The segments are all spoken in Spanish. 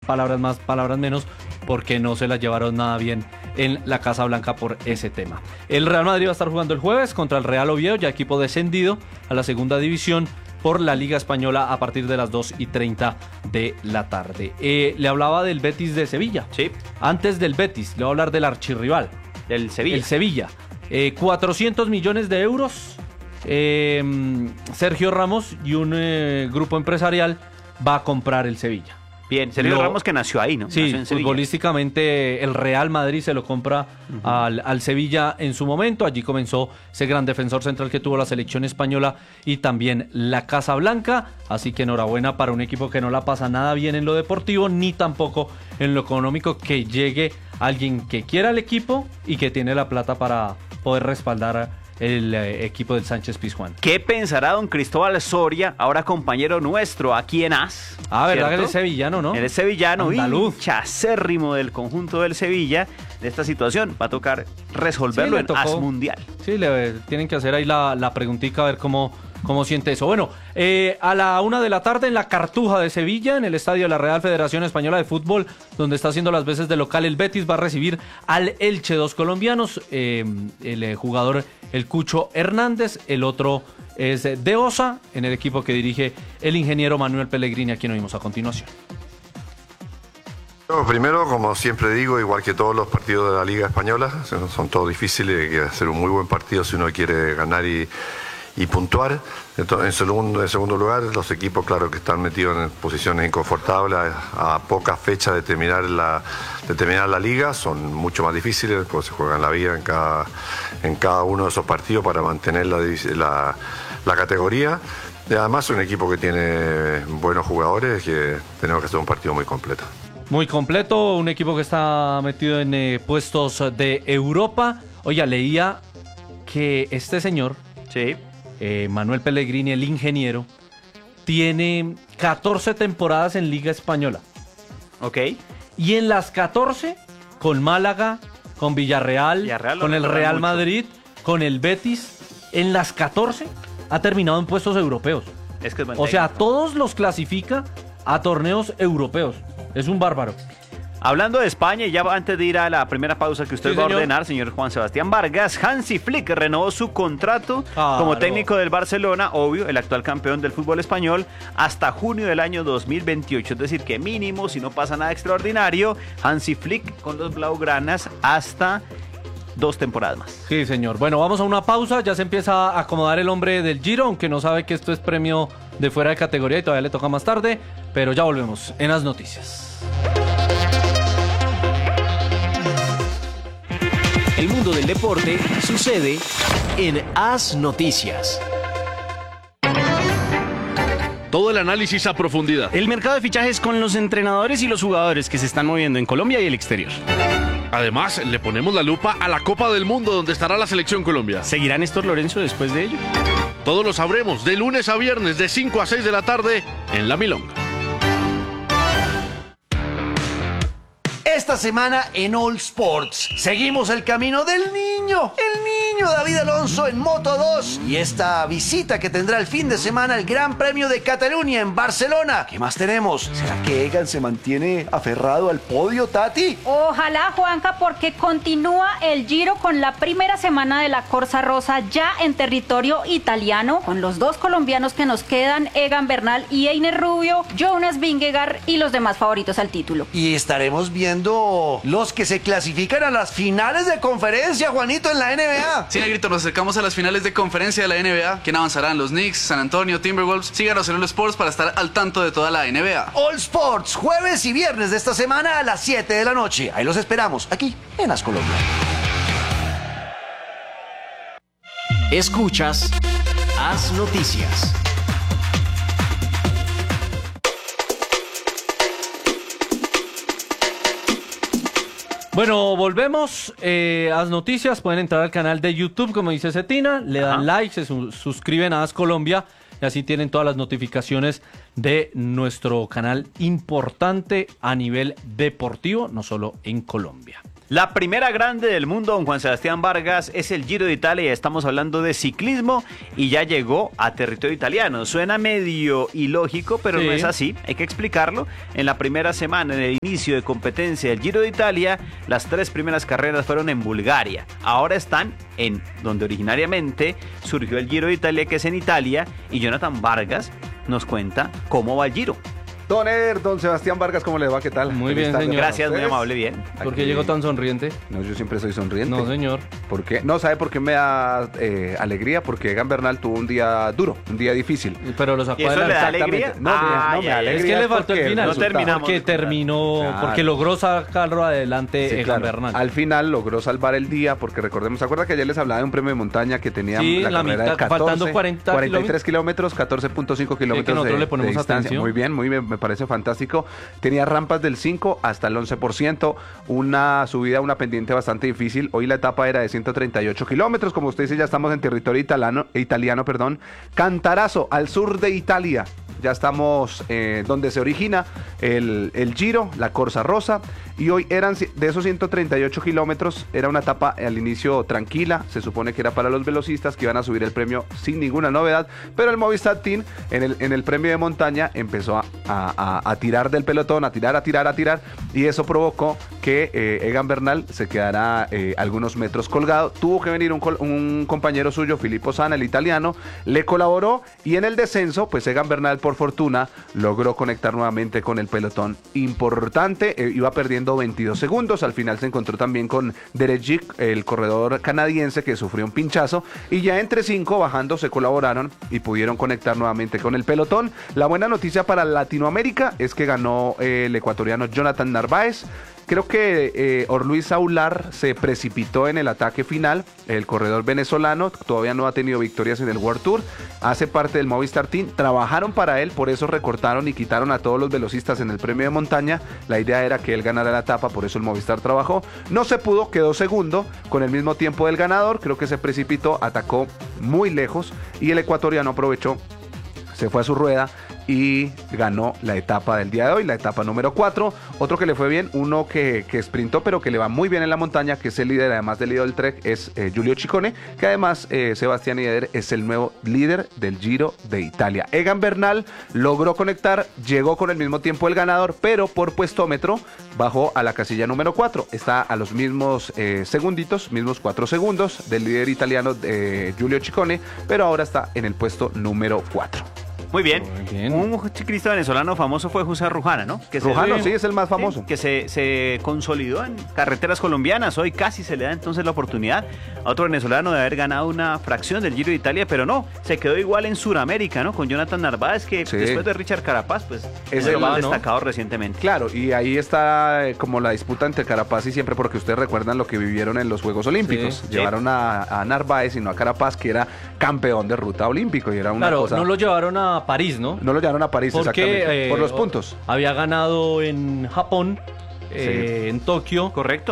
palabras más, palabras menos, porque no se la llevaron nada bien en la Casa Blanca por ese tema. El Real Madrid va a estar jugando el jueves contra el Real Oviedo, ya equipo descendido a la segunda división por la Liga Española a partir de las 2:30 de la tarde. Le hablaba del Betis de Sevilla. Sí. Antes del Betis, le voy a hablar del archirrival. Del Sevilla. El Sevilla. 400 millones de euros. Sergio Ramos y un grupo empresarial va a comprar el Sevilla. Bien, Sergio Ramos que nació ahí, ¿no? Sí, nació en Sevilla. Futbolísticamente el Real Madrid se lo compra al Sevilla en su momento. Allí comenzó ese gran defensor central que tuvo la selección española y también la Casa Blanca. Así que enhorabuena para un equipo que no la pasa nada bien en lo deportivo ni tampoco en lo económico, que llegue alguien que quiera el equipo y que tiene la plata para poder respaldar el equipo del Sánchez Pizjuán. ¿Qué pensará don Cristóbal Soria, ahora compañero nuestro aquí en AS? Verdad que él es sevillano, ¿no? Él es sevillano, andaluz, hincha acérrimo del conjunto del Sevilla. De esta situación va a tocar resolverlo en AS Mundial. Sí, le tienen que hacer ahí la preguntita a ver cómo siente eso. Bueno, a la 1 de la tarde en la Cartuja de Sevilla, en el estadio de la Real Federación Española de Fútbol, donde está haciendo las veces de local el Betis, va a recibir al Elche, 2 colombianos, el jugador el Cucho Hernández, el otro es de Osa, en el equipo que dirige el ingeniero Manuel Pellegrini, a quien oímos a continuación. Primero, como siempre digo, igual que todos los partidos de la Liga Española, son todos difíciles, hay que hacer un muy buen partido si uno quiere ganar y puntuar. En segundo lugar, los equipos, claro, que están metidos en posiciones inconfortables a pocas fechas de terminar la liga, son mucho más difíciles, porque se juegan la vida en cada uno de esos partidos para mantener la categoría. Y además es un equipo que tiene buenos jugadores, que tenemos que hacer un partido muy completo. Muy completo, un equipo que está metido en puestos de Europa. Oiga, leía que este señor, sí, Manuel Pellegrini, el ingeniero, tiene 14 temporadas en Liga Española. Ok. Y en las 14, con Málaga, con Villarreal con el Real Madrid, con el Betis, en las 14 ha terminado en puestos europeos. Es que es o sea, todos los clasifica a torneos europeos. Es un bárbaro. Hablando de España, y ya antes de ir a la primera pausa que usted va a ordenar, señor Juan Sebastián Vargas, Hansi Flick renovó su contrato como técnico del Barcelona, obvio, el actual campeón del fútbol español, hasta junio del año 2028. Es decir, que mínimo, si no pasa nada extraordinario, Hansi Flick con los blaugranas hasta 2 temporadas más. Sí, señor. Bueno, vamos a una pausa. Ya se empieza a acomodar el hombre del Giro, aunque no sabe que esto es premio de fuera de categoría y todavía le toca más tarde. Pero ya volvemos en las noticias. El mundo del deporte sucede en AS Noticias. Todo el análisis a profundidad. El mercado de fichajes con los entrenadores y los jugadores que se están moviendo en Colombia y el exterior. Además, le ponemos la lupa a la Copa del Mundo, donde estará la Selección Colombia. ¿Seguirá Néstor Lorenzo después de ello? Todo lo sabremos de lunes a viernes de 5 a 6 de la tarde en La Milonga. Esta semana en All Sports seguimos el camino del niño, David Alonso en Moto 2 y esta visita que tendrá el fin de semana el Gran Premio de Cataluña en Barcelona. ¿Qué más tenemos? ¿Será que Egan se mantiene aferrado al podio, Tati? Ojalá, Juanca, porque continúa el Giro con la primera semana de la Corsa Rosa ya en territorio italiano, con los 2 colombianos que nos quedan, Egan Bernal y Einer Rubio, Jonas Vingegaard y los demás favoritos al título. Y estaremos viendo los que se clasifican a las finales de conferencia, Juanito, en la NBA. Sí, Negrito, nos acercamos a las finales de conferencia de la NBA. ¿Quién avanzarán? Los Knicks, San Antonio, Timberwolves. Síganos en All Sports para estar al tanto de toda la NBA. All Sports, jueves y viernes de esta semana a las 7 de la noche. Ahí los esperamos, aquí en AS Colombia. Escuchas AS Noticias. Bueno, volvemos a las noticias. Pueden entrar al canal de YouTube, como dice Cetina, le dan like, se suscriben a AS Colombia y así tienen todas las notificaciones de nuestro canal importante a nivel deportivo, no solo en Colombia. La primera grande del mundo, don Juan Sebastián Vargas, es el Giro de Italia. Estamos hablando de ciclismo y ya llegó a territorio italiano. Suena medio ilógico, pero no es así. Hay que explicarlo. En la primera semana, en el inicio de competencia del Giro de Italia, las 3 primeras carreras fueron en Bulgaria. Ahora están en donde originariamente surgió el Giro de Italia, que es en Italia. Y Jonathan Vargas nos cuenta cómo va el Giro. Don Sebastián Vargas, ¿cómo le va? ¿Qué tal? Muy bien, señor. Gracias, muy amable, bien. ¿Por qué llegó tan sonriente? No, yo siempre soy sonriente. No, señor. ¿Por qué? No, ¿sabe por qué me da alegría? Porque Egan Bernal tuvo un día duro, un día difícil. Pero lo sacó ¿Y eso le da alegría? No, no me da alegría. Es que le faltó el final. No terminamos. Porque terminó, Claro. porque logró sacarlo adelante Sí, Egan claro. Bernal. Al final logró salvar el día, porque recordemos, ¿se acuerda que ayer les hablaba de un premio de montaña que tenía Sí, la la carrera mitad, de 14, faltando 43 kilómetros, 14.5 kilómetros nosotros le ponemos de distancia. atención. Muy bien, me parece fantástico. Tenía rampas del 5 hasta el 11%, una subida, una pendiente bastante difícil. Hoy la etapa era de 138 kilómetros, como usted dice, ya estamos en territorio italiano. Cantarazo, al sur de Italia. Ya estamos donde se origina el Giro, la Corsa Rosa. Y hoy eran de esos 138 kilómetros, era una etapa al inicio tranquila. Se supone que era para los velocistas que iban a subir el premio sin ninguna novedad. Pero el Movistar Team en el premio de montaña empezó a tirar del pelotón, a tirar. Y eso provocó que Egan Bernal se quedara algunos metros colgado. Tuvo que venir un compañero suyo, Filippo Sana, el italiano, le colaboró. Y en el descenso, pues Egan Bernal, por fortuna, logró conectar nuevamente con el pelotón. Importante, iba perdiendo 22 segundos. Al final se encontró también con Derek Gick, el corredor canadiense, que sufrió un pinchazo. Y ya entre 5 bajando se colaboraron y pudieron conectar nuevamente con el pelotón. La buena noticia para Latinoamérica es que ganó el ecuatoriano Jonathan Narváez. Creo que Orluis Aular se precipitó en el ataque final. El corredor venezolano todavía no ha tenido victorias en el World Tour. Hace parte del Movistar Team. Trabajaron para él, por eso recortaron y quitaron a todos los velocistas en el premio de montaña. La idea era que él ganara la etapa, por eso el Movistar trabajó. No se pudo, quedó segundo con el mismo tiempo del ganador. Creo que se precipitó, atacó muy lejos y el ecuatoriano aprovechó, se fue a su rueda y ganó la etapa del día de hoy, la etapa número 4. Otro que le fue bien, uno que sprintó, pero que le va muy bien en la montaña, que es el líder, además del líder del Trek, es Giulio Ciccone, que además Sebastián Yeder es el nuevo líder del Giro de Italia. Egan Bernal logró conectar, llegó con el mismo tiempo el ganador, pero por puestómetro bajó a la casilla número 4. Está a los mismos segunditos, mismos 4 segundos del líder italiano Giulio Ciccone, pero ahora está en el puesto número 4. Muy bien. Un ciclista venezolano famoso fue José Rujana, ¿no? Rujano, sí, es el más famoso. Sí, que se consolidó en carreteras colombianas. Hoy casi se le da entonces la oportunidad a otro venezolano de haber ganado una fracción del Giro de Italia, pero no, se quedó igual en Sudamérica, ¿no? Con Jonathan Narváez, que después de Richard Carapaz, pues es el más destacado recientemente. Claro, y ahí está como la disputa entre Carapaz y siempre, porque ustedes recuerdan lo que vivieron en los Juegos Olímpicos. Llevaron a Narváez y no a Carapaz, que era campeón de ruta olímpico. Y era una cosa... no lo llevaron a París, ¿no? No lo llevaron a París, exactamente. Por los puntos. Había ganado en Japón, en Tokio. Correcto.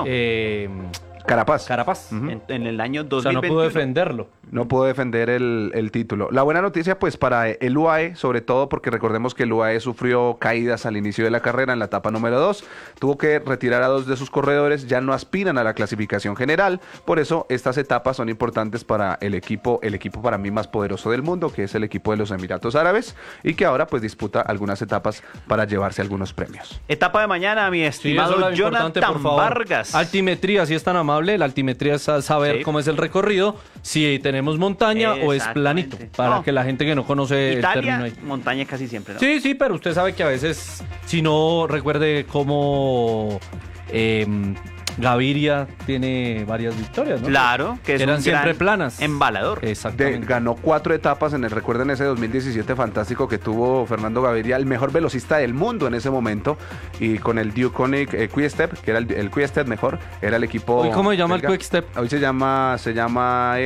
Carapaz. En el año 2021. O sea, no pudo defenderlo. No pudo defender el título. La buena noticia, pues, para el UAE, sobre todo porque recordemos que el UAE sufrió caídas al inicio de la carrera en la etapa número 2. Tuvo que retirar a 2 de sus corredores, ya no aspiran a la clasificación general. Por eso, estas etapas son importantes para el equipo para mí más poderoso del mundo, que es el equipo de los Emiratos Árabes, y que ahora, pues, disputa algunas etapas para llevarse algunos premios. Etapa de mañana, mi estimado Jonathan Vargas. Altimetría, si es tan amable. La altimetría es saber cómo es el recorrido, si tenemos montaña o es planito, para que la gente que no conoce Italia, el término ahí. montaña casi siempre, ¿no? Sí, pero usted sabe que a veces, si no recuerde cómo Gaviria tiene varias victorias, ¿no? Claro, que eran siempre planas. Embalador. Exactamente. Ganó 4 etapas recuerden ese 2017 fantástico que tuvo Fernando Gaviria, el mejor velocista del mundo en ese momento, y con el Duconic Quick-Step, que era el Quick-Step mejor, era el equipo. ¿Hoy cómo se llama belga. el Quick-Step? Hoy se llama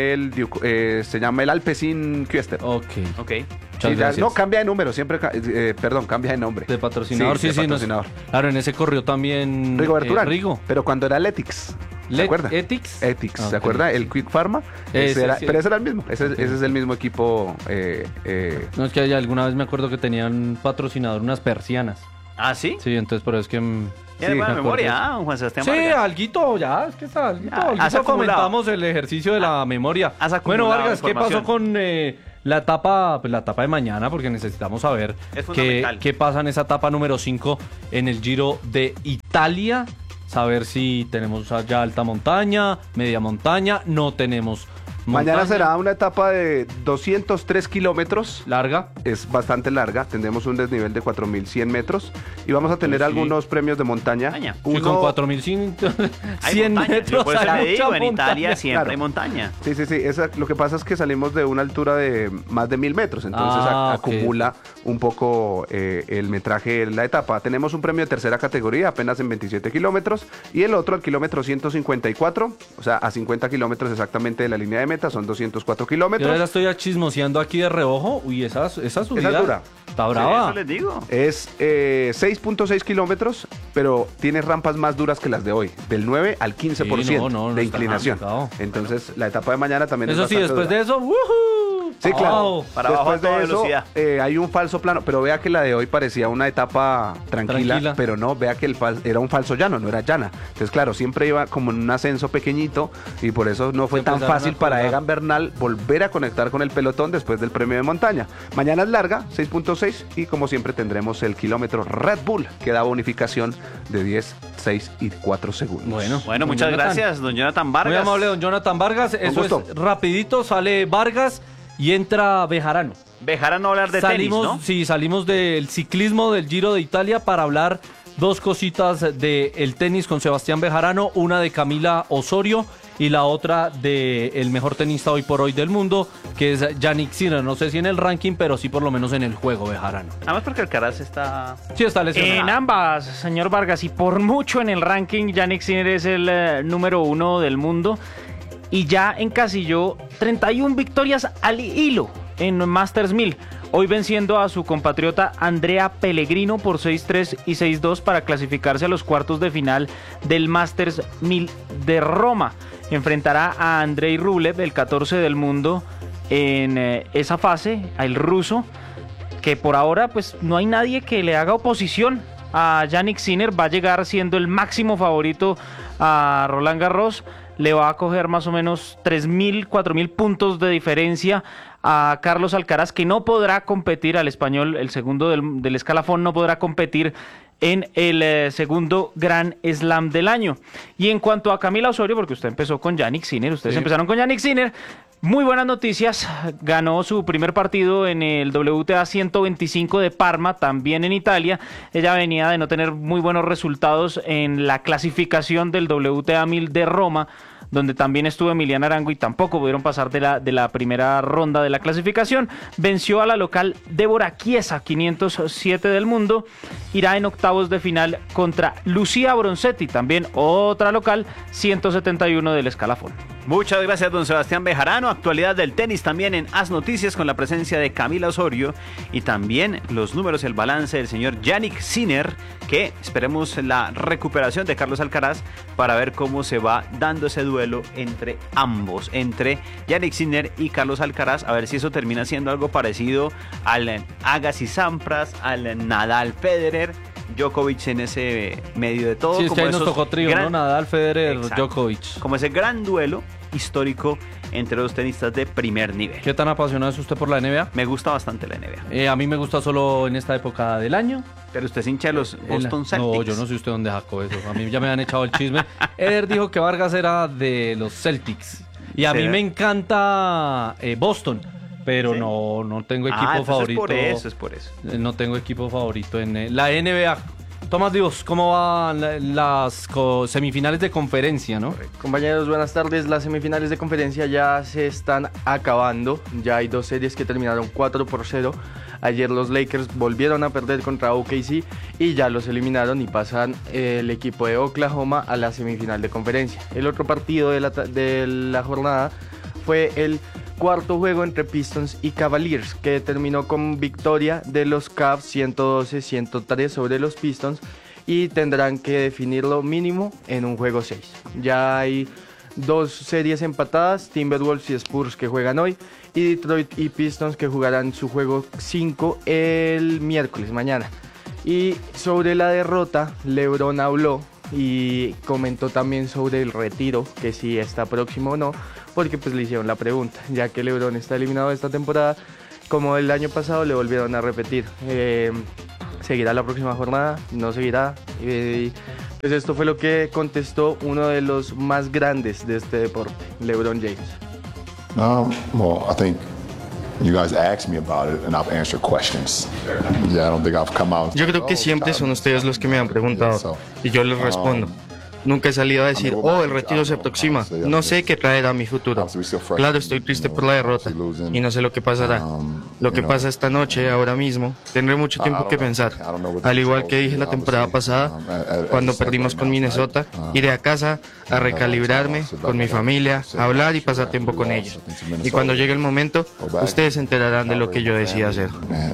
el Alpecin Quick-Step. Ok. Sí, no, cambia de número, siempre, cambia de nombre. De patrocinador, sí, patrocinador. Claro, en ese corrió también Rigo Berturán, Rigo. pero cuando era el Ethics. ¿Se acuerda? ¿Ethics? ¿Se acuerda? El Quick Pharma. Pero ese era el mismo. Ese es el mismo equipo. No, es que alguna vez me acuerdo que tenían patrocinador unas persianas. ¿Ah, sí? Sí, entonces por eso es que... Tiene buena memoria, Juan Sebastián Vargas. Sí, alguito, ya, es que está alguito. Has Alguito acumulado. comentamos el ejercicio de la memoria. Has Bueno, acumulado Vargas, ¿qué pasó información. con la etapa de mañana? Porque necesitamos saber Es fundamental. qué pasa en esa etapa número 5 en el Giro de Italia. Saber si tenemos allá alta montaña, media montaña, no tenemos Mañana montaña. será una etapa de 203 kilómetros. Larga. Es bastante larga. Tendremos un desnivel de 4.100 metros. Y vamos a tener Sí. algunos premios de montaña. Sí, con 4.100 Hay montaña. metros. Yo por eso hay le digo, mucha en Italia montaña. siempre Claro. hay montaña. Sí. Lo que pasa es que salimos de una altura de más de 1.000 metros. Entonces Ok. acumula un poco el metraje de la etapa. Tenemos un premio de tercera categoría, apenas en 27 kilómetros. Y el otro al kilómetro 154. O sea, a 50 kilómetros exactamente de la línea de meta. Son 204 Yo kilómetros. la estoy chismoseando aquí de reojo. Uy, esa subida es dura. está Sí, brava. eso les digo. Es 6.6 kilómetros, pero tiene rampas más duras que las de hoy, del 9 al 15% Sí, no de está inclinación. complicado. Entonces, la etapa de mañana también Eso es sí, bastante después dura. de eso, ¡wujú! Sí, claro. Para abajo Después a toda de eso, velocidad. hay un falso plano, pero vea que la de hoy parecía una etapa tranquila, Tranquila. pero no, vea que era un falso llano, no era llana. Entonces, claro, siempre iba como en un ascenso pequeñito y por eso no fue Se tan empezaron fácil a para colgar. Egan Bernal volver a conectar con el pelotón después del premio de montaña. Mañana es larga, 6.6, y como siempre tendremos el kilómetro Red Bull, que da bonificación de 10, 6 y 4 segundos. Bueno, Bueno, don muchas Jonathan. gracias, don Jonathan Vargas. Muy amable, don Jonathan Vargas. Eso gusto. es rapidito, sale Vargas y entra Bejarano. Bejarano a hablar de Salimos, tenis, ¿no? sí, salimos del ciclismo del Giro de Italia para hablar dos cositas del tenis con Sebastián Bejarano, una de Camila Osorio y la otra de el mejor tenista hoy por hoy del mundo, que es Jannik Sinner. No sé si en el ranking, pero sí por lo menos en el juego, Bejarano. Además porque Alcaraz está... Sí, está lesionado. En ambas, señor Vargas, y por mucho en el ranking, Jannik Sinner es el número 1 del mundo y ya encasilló 31 victorias al hilo en Masters 1000. Hoy venciendo a su compatriota Andrea Pellegrino por 6-3 y 6-2 para clasificarse a los cuartos de final del Masters 1000 de Roma. Enfrentará a Andrei Rublev, el 14 del mundo, en esa fase, al ruso, que por ahora pues no hay nadie que le haga oposición a Jannik Sinner. Va a llegar siendo el máximo favorito a Roland Garros. Le va a coger más o menos 3.000, 4.000 puntos de diferencia a Carlos Alcaraz, que no podrá competir, al español, el segundo del escalafón, no podrá competir en el segundo Grand Slam del año. Y en cuanto a Camila Osorio, porque usted empezó con Jannik Sinner, ustedes empezaron con Jannik Sinner, muy buenas noticias. Ganó su primer partido en el WTA 125 de Parma, también en Italia. Ella venía de no tener muy buenos resultados en la clasificación del WTA 1000 de Roma, donde también estuvo Emiliana Arango y tampoco pudieron pasar de la primera ronda de la clasificación. Venció a la local Débora Chiesa, 507 del mundo. Irá en octavos de final contra Lucía Bronzetti, también otra local, 171 del escalafón. Muchas gracias, don Sebastián Bejarano. Actualidad del tenis también en As Noticias con la presencia de Camila Osorio y también los números, el balance del señor Jannik Sinner, que esperemos la recuperación de Carlos Alcaraz para ver cómo se va dando ese duelo entre ambos, entre Jannik Sinner y Carlos Alcaraz, a ver si eso termina siendo algo parecido al Agassi Sampras, al Nadal Federer, Djokovic en ese medio de todo. Sí, es que como ahí nos esos tocó trío, ¿no? Nadal, Federer, Exacto. Djokovic. Como ese gran duelo histórico entre los tenistas de primer nivel. ¿Qué tan apasionado es usted por la NBA? Me gusta bastante la NBA. A mí me gusta solo en esta época del año. Pero usted es hincha de los Boston Celtics. No, yo no sé usted dónde sacó eso. A mí ya me han echado el chisme. Eder dijo que Vargas era de los Celtics. Y a mí me encanta Boston. Pero ¿Sí? no tengo equipo entonces favorito. Es por eso. No tengo equipo favorito en la NBA. Tomás Dios, ¿cómo van las semifinales de conferencia, no? Compañeros, buenas tardes. Las semifinales de conferencia ya se están acabando. Ya hay dos series que terminaron 4-0. Ayer los Lakers volvieron a perder contra OKC y ya los eliminaron y pasan el equipo de Oklahoma a la semifinal de conferencia. El otro partido de la jornada fue el cuarto juego entre Pistons y Cavaliers, que terminó con victoria de los Cavs 112-103 sobre los Pistons y tendrán que definirlo mínimo en un juego 6. Ya hay dos series empatadas, Timberwolves y Spurs que juegan hoy y Detroit y Pistons que jugarán su juego 5 el miércoles, mañana. Y sobre la derrota, LeBron habló y comentó también sobre el retiro, que si está próximo o no, porque pues le hicieron la pregunta, ya que LeBron está eliminado de esta temporada, como el año pasado le volvieron a repetir, ¿seguirá la próxima jornada? ¿No seguirá? Pues esto fue lo que contestó uno de los más grandes de este deporte, LeBron James. Well, I think you guys asked me about it and I've answered questions. Yeah, I don't think I've come out. Yo creo que siempre son ustedes los que me han preguntado y yo les respondo. Nunca he salido a decir, el retiro se aproxima, no sé qué traerá mi futuro. Claro, estoy triste por la derrota y no sé lo que pasará. Lo que pasa esta noche, ahora mismo, tendré mucho tiempo que pensar. Al igual que dije la temporada pasada, cuando perdimos con Minnesota, iré a casa a recalibrarme con mi familia, a hablar y pasar tiempo con ellos. Y cuando llegue el momento, ustedes se enterarán de lo que yo decida hacer.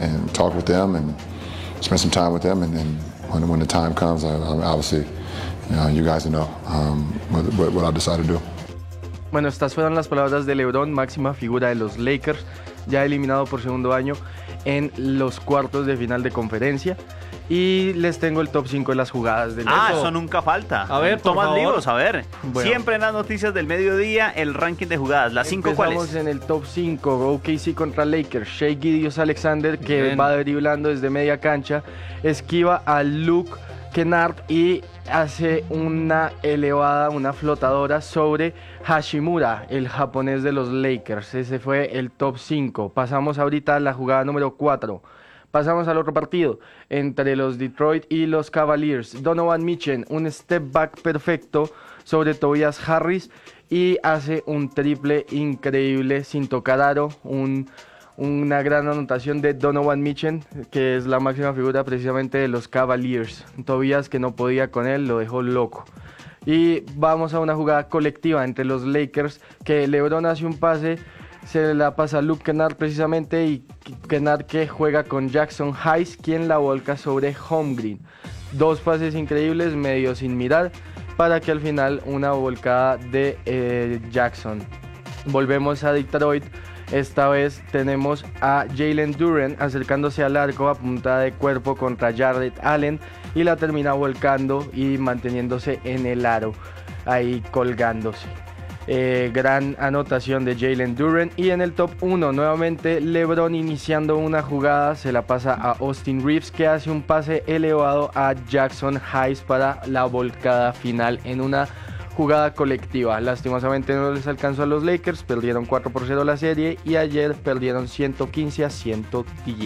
When the time comes, obviously, you guys know what I decide to do. Bueno, estas fueron las palabras de LeBron, máxima figura de los Lakers, ya eliminado por segundo año en los cuartos de final de conferencia. Y les tengo el top 5 de las jugadas del día. Eso nunca falta. A ver, Tomás favor. Libros, a ver. Bueno. Siempre en las noticias del mediodía, el ranking de jugadas. ¿Las 5 cuáles? Empezamos en el top 5, OKC contra Lakers. Shai Gilgeous-Alexander, que Bien. va driblando desde media cancha, esquiva a Luke Kennard y hace una elevada, una flotadora sobre Hashimura, el japonés de los Lakers. Ese fue el top 5. Pasamos ahorita a la jugada número 4. Pasamos al otro partido, entre los Detroit y los Cavaliers. Donovan Mitchell, un step back perfecto sobre Tobias Harris y hace un triple increíble sin tocar aro. Una gran anotación de Donovan Mitchell, que es la máxima figura precisamente de los Cavaliers. Tobias, que no podía con él, lo dejó loco. Y vamos a una jugada colectiva entre los Lakers, que LeBron hace un pase, se la pasa a Luke Kennard precisamente, y Kennard que juega con Jackson Hayes, quien la volca sobre Holmgren. Dos pases increíbles, medio sin mirar, para que al final una volcada de Jackson. Volvemos a Detroit. Esta vez tenemos a Jalen Duren acercándose al arco a punta de cuerpo contra Jarrett Allen y la termina volcando y manteniéndose en el aro, ahí colgándose. Gran anotación de Jalen Duren. Y en el top 1 nuevamente LeBron iniciando una jugada, se la pasa a Austin Reeves, que hace un pase elevado a Jackson Hayes para la volcada final en una jugada colectiva. Lastimosamente no les alcanzó a los Lakers, perdieron 4-0 la serie y ayer perdieron 115-110.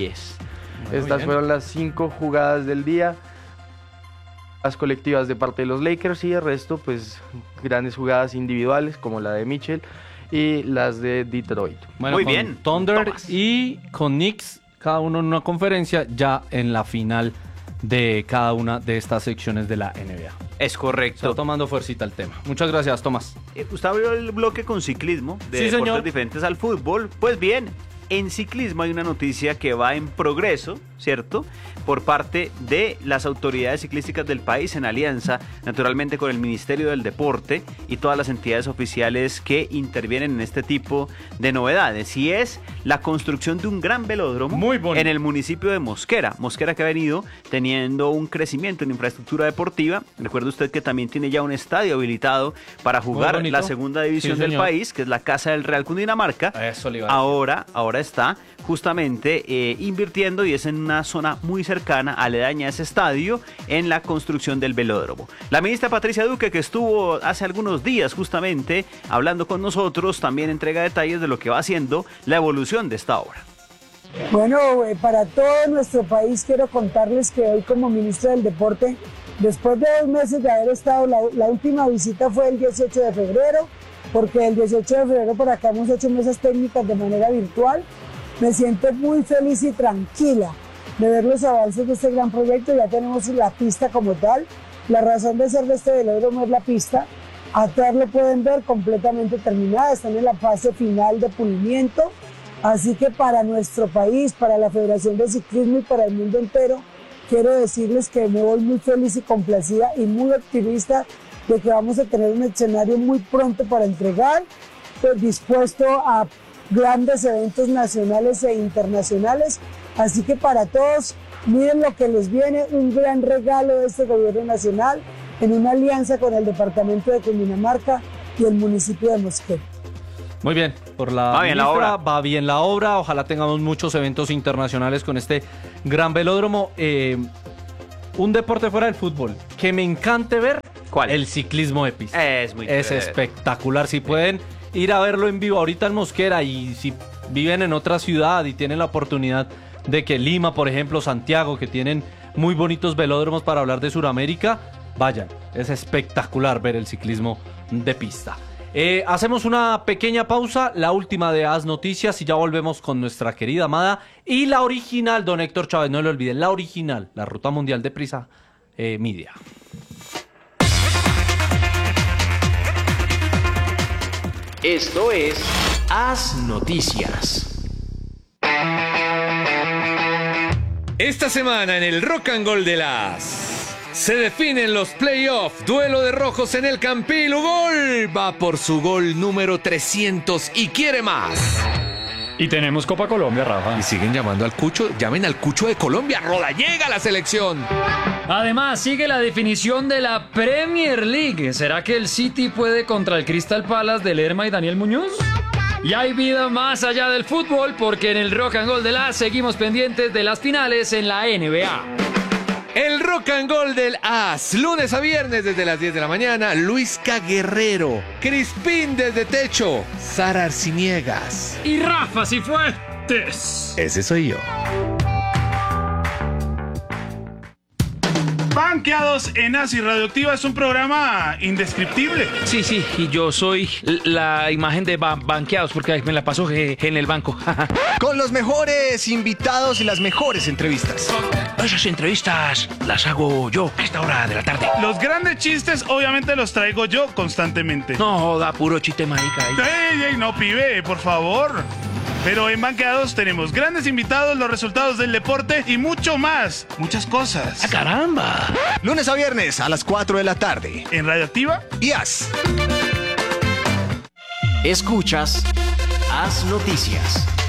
Estas fueron las 5 jugadas del día, las colectivas de parte de los Lakers, y el resto pues grandes jugadas individuales como la de Mitchell y las de Detroit. Bueno, muy con bien, Thunder Tomás. y con Knicks, cada uno en una conferencia, ya en la final de cada una de estas secciones de la NBA. Es correcto. Está tomando fuercita el tema. Muchas gracias, Tomás. Usted abrió el bloque con ciclismo, de Sí, deportes señor. diferentes al fútbol. Pues bien, en ciclismo hay una noticia que va en progreso, ¿cierto? Por parte de las autoridades ciclísticas del país, en alianza naturalmente con el Ministerio del Deporte y todas las entidades oficiales que intervienen en este tipo de novedades. Y es la construcción de un gran velódromo Muy bonito. en el municipio de Mosquera. Mosquera, que ha venido teniendo un crecimiento en infraestructura deportiva. Recuerde usted que también tiene ya un estadio habilitado para jugar bonito. la segunda división Sí, del señor. país, que es la Casa del Real Cundinamarca. Eso le iba a decir. Ahora está justamente invirtiendo, y es en una zona muy cercana, aledaña a ese estadio, en la construcción del velódromo. La ministra Patricia Duque, que estuvo hace algunos días justamente hablando con nosotros, también entrega detalles de lo que va haciendo la evolución de esta obra. Bueno, para todo nuestro país quiero contarles que hoy, como ministra del Deporte, después de 2 meses de haber estado, la última visita fue el 18 de febrero, porque el 18 de febrero por acá hemos hecho mesas técnicas de manera virtual. Me siento muy feliz y tranquila de ver los avances de este gran proyecto. Ya tenemos la pista como tal. La razón de ser de este velódromo es la pista. Atrás lo pueden ver completamente terminada, están en la fase final de pulimiento. Así que para nuestro país, para la Federación de Ciclismo y para el mundo entero, quiero decirles que me voy muy feliz y complacida y muy optimista de que vamos a tener un escenario muy pronto para entregar, pues dispuesto a grandes eventos nacionales e internacionales. Así que para todos, Miren lo que les viene, un gran regalo de este gobierno nacional en una alianza con el departamento de Cundinamarca y el municipio de Mosquera. Muy bien, por la va bien la obra. Va bien la obra, ojalá tengamos muchos eventos internacionales con este gran velódromo. Un deporte fuera del fútbol que me encante ver. ¿Cuál? El ciclismo de pista. Es muy chévere. Espectacular. Si pueden ir a verlo en vivo ahorita en Mosquera y si viven en otra ciudad y tienen la oportunidad de que Lima, por ejemplo, Santiago, que tienen muy bonitos velódromos para hablar de Sudamérica, vayan. Es espectacular ver el ciclismo de pista. Hacemos una pequeña pausa, la última de As Noticias, y ya volvemos con nuestra querida amada y la original, don Héctor Chávez, no lo olviden, la original, la Ruta Mundial de Prisa Media. Esto es As Noticias. Esta semana en el Rock and Gold de las se definen los playoffs, duelo de rojos en el Campín. Gol va por su gol número 300 y quiere más. Y tenemos Copa Colombia, Rafa. Y siguen llamando al Cucho, llamen al Cucho de Colombia, Roda llega a la selección. Además, sigue la definición de la Premier League. ¿Será que el City puede contra el Crystal Palace de Lerma y Daniel Muñoz? Y hay vida más allá del fútbol, porque en el Rock and Gold de las seguimos pendientes de las finales en la NBA. El Rock and Gold del As, lunes a viernes desde las 10 de la mañana, Luisca Guerrero, Crispín desde Techo, Sara Arciniegas y Rafa Cifuentes. Ese soy yo. Banqueados en Ácido Radioactiva es un programa indescriptible. Sí, y yo soy la imagen de Banqueados porque me la paso en el banco. Con los mejores invitados y las mejores entrevistas. Esas entrevistas las hago yo a esta hora de la tarde. Los grandes chistes obviamente los traigo yo constantemente. No, da puro chiste marica. Ey, no, pibe, por favor. Pero en Banqueados tenemos grandes invitados, los resultados del deporte y mucho más. Muchas cosas. ¡Ah, caramba! Lunes a viernes a las 4 de la tarde. En Radioactiva y As. Escuchas As Noticias.